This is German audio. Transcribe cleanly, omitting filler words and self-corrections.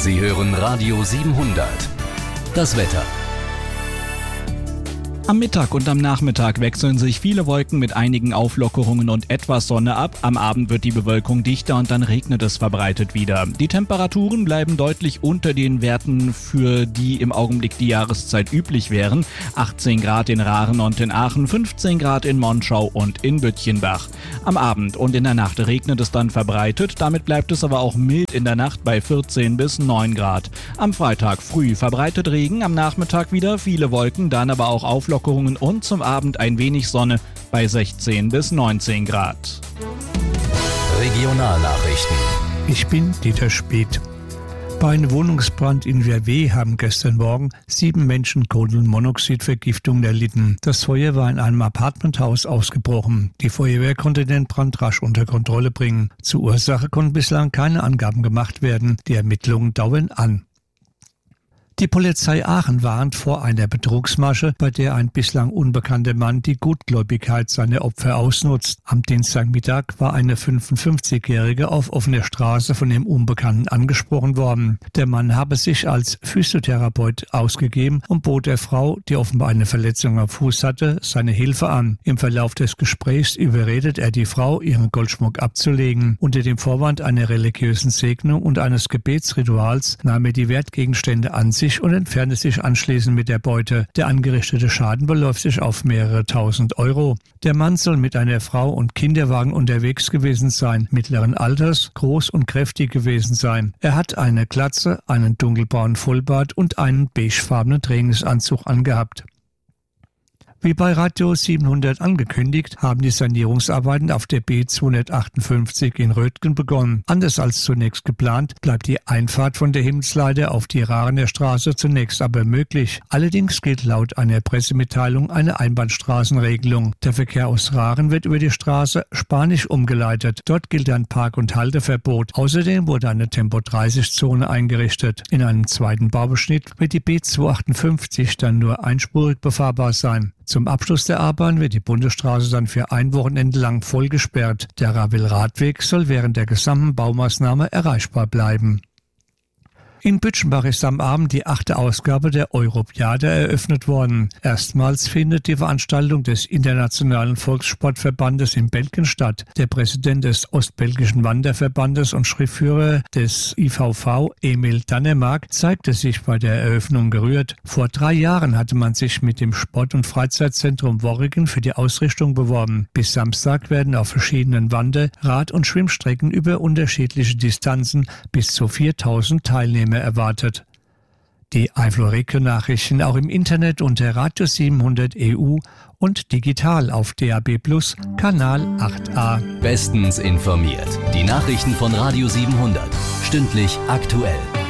Sie hören Radio 700. Das Wetter. Am Mittag und am Nachmittag wechseln sich viele Wolken mit einigen Auflockerungen und etwas Sonne ab. Am Abend wird die Bewölkung dichter und dann regnet es verbreitet wieder. Die Temperaturen bleiben deutlich unter den Werten, für die im Augenblick die Jahreszeit üblich wären. 18 Grad in Rahren und in Aachen, 15 Grad in Monschau und in Büttchenbach. Am Abend und in der Nacht regnet es dann verbreitet. Damit bleibt es aber auch mild in der Nacht bei 14 bis 9 Grad. Am Freitag früh verbreitet Regen, am Nachmittag wieder viele Wolken, dann aber auch Auflockerungen und zum Abend ein wenig Sonne bei 16 bis 19 Grad. Regionalnachrichten. Ich bin Dieter Speth. Bei einem Wohnungsbrand in Verweh haben gestern Morgen 7 Menschen Kohlenmonoxidvergiftung erlitten. Das Feuer war in einem Apartmenthaus ausgebrochen. Die Feuerwehr konnte den Brand rasch unter Kontrolle bringen. Zur Ursache konnten bislang keine Angaben gemacht werden. Die Ermittlungen dauern an. Die Polizei Aachen warnt vor einer Betrugsmasche, bei der ein bislang unbekannter Mann die Gutgläubigkeit seiner Opfer ausnutzt. Am Dienstagmittag war eine 55-Jährige auf offener Straße von dem Unbekannten angesprochen worden. Der Mann habe sich als Physiotherapeut ausgegeben und bot der Frau, die offenbar eine Verletzung am Fuß hatte, seine Hilfe an. Im Verlauf des Gesprächs überredet er die Frau, ihren Goldschmuck abzulegen. Unter dem Vorwand einer religiösen Segnung und eines Gebetsrituals nahm er die Wertgegenstände an sich und entfernte sich anschließend mit der Beute. Der angerichtete Schaden beläuft sich auf mehrere tausend Euro. Der Mann soll mit einer Frau und Kinderwagen unterwegs gewesen sein, mittleren Alters, groß und kräftig gewesen sein. Er hat eine Glatze, einen dunkelbraunen Vollbart und einen beigefarbenen Trainingsanzug angehabt. Wie bei Radio 700 angekündigt, haben die Sanierungsarbeiten auf der B258 in Röttgen begonnen. Anders als zunächst geplant, bleibt die Einfahrt von der Himmelsleiter auf die Rarener Straße zunächst aber möglich. Allerdings gilt laut einer Pressemitteilung eine Einbahnstraßenregelung. Der Verkehr aus Raren wird über die Straße Spanisch umgeleitet. Dort gilt ein Park- und Halteverbot. Außerdem wurde eine Tempo-30-Zone eingerichtet. In einem zweiten Bauabschnitt wird die B258 dann nur einspurig befahrbar sein. Zum Abschluss der Arbeiten wird die Bundesstraße dann für ein Wochenende lang voll gesperrt. Der Ravel-Radweg soll während der gesamten Baumaßnahme erreichbar bleiben. In Büttchenbach ist am Abend die 8. Ausgabe der Europiade eröffnet worden. Erstmals findet die Veranstaltung des Internationalen Volkssportverbandes in Belgien statt. Der Präsident des Ostbelgischen Wanderverbandes und Schriftführer des IVV, Emil Dannemark, zeigte sich bei der Eröffnung gerührt. Vor 3 Jahren hatte man sich mit dem Sport- und Freizeitzentrum Worrigen für die Ausrichtung beworben. Bis Samstag werden auf verschiedenen Wander-, Rad- und Schwimmstrecken über unterschiedliche Distanzen bis zu 4000 Teilnehmer erwartet. Die Eifel-Regio-Nachrichten auch im Internet unter Radio 700 EU und digital auf DAB+ Kanal 8a. Bestens informiert. Die Nachrichten von Radio 700. Stündlich aktuell.